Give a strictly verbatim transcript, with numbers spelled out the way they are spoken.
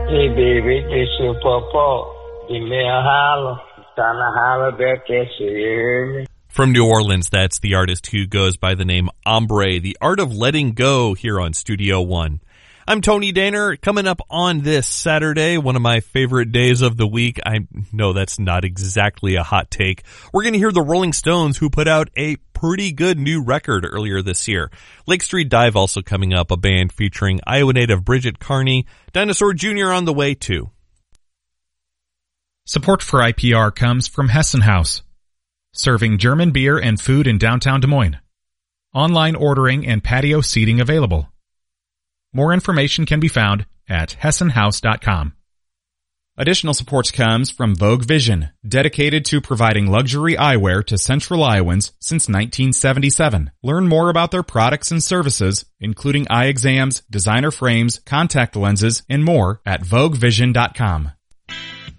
Hey baby, this is Papa. Give me a holler. Time to holler back at you, you hear me? From New Orleans, that's the artist who goes by the name Ombre, The Art of Letting Go, here on Studio One. I'm Tony Danner. Coming up on this Saturday, one of my favorite days of the week. I know that's not exactly a hot take. We're going to hear the Rolling Stones, who put out a pretty good new record earlier this year. Lake Street Dive also coming up, a band featuring Iowa native Bridget Carney. Dinosaur Junior on the way too. Support for I P R comes from Hessen House, serving German beer and food in downtown Des Moines. Online ordering and patio seating available. More information can be found at hessen house dot com. Additional support comes from Vogue Vision, dedicated to providing luxury eyewear to Central Iowans since nineteen seventy-seven. Learn more about their products and services, including eye exams, designer frames, contact lenses, and more at vogue vision dot com.